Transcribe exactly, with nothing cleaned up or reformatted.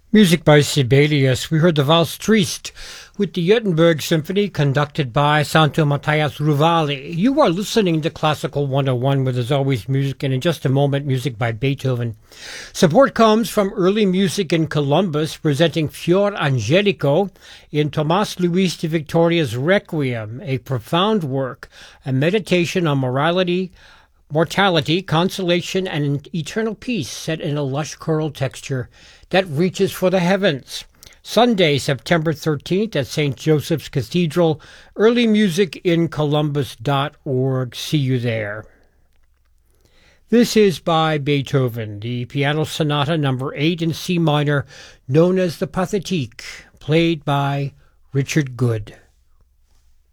Music by Sibelius. We heard the Valse Triste with the Juttenberg Symphony conducted by Santo Matthias Ruvali. You are listening to Classical one oh one, where there's always music, and in just a moment, music by Beethoven. Support comes from Early Music in Columbus, presenting Fior Angelico in Tomas Luis de Victoria's Requiem, a profound work, a meditation on morality, mortality, consolation, and eternal peace set in a lush choral texture that reaches for the heavens. Sunday, September thirteenth at Saint Joseph's Cathedral, early music in columbus dot org. See you there. This is by Beethoven, the Piano Sonata number eight in C minor, known as the Pathétique, played by Richard Good.